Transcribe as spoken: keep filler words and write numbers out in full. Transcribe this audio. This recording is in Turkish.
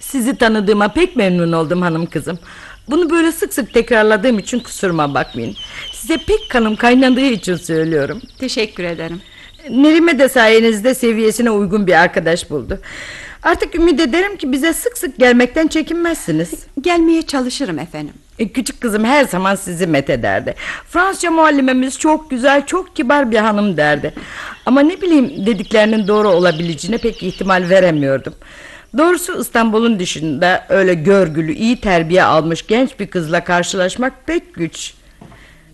Sizi tanıdığıma pek memnun oldum hanım kızım. Bunu böyle sık sık tekrarladığım için kusuruma bakmayın. Size pek kanım kaynadığı için söylüyorum. Teşekkür ederim. Nerime de sayenizde seviyesine uygun bir arkadaş buldu. Artık ümit ederim ki bize sık sık gelmekten çekinmezsiniz. Gelmeye çalışırım efendim. E, küçük kızım her zaman sizi methederdi. Fransızca muallimemiz çok güzel, çok kibar bir hanım derdi. Ama ne bileyim, dediklerinin doğru olabileceğine pek ihtimal veremiyordum. Doğrusu İstanbul'un dışında öyle görgülü, iyi terbiye almış genç bir kızla karşılaşmak pek güç.